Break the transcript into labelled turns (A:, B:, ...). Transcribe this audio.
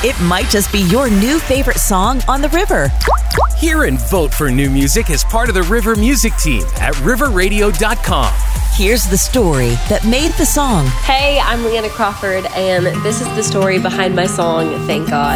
A: It might just be your new favorite song on the river.
B: Hear and vote for new music as part of the River Music Team at riverradio.com.
A: Here's the story that made the song.
C: Hey, I'm Leanna Crawford, and this is the story behind my song, Thank God.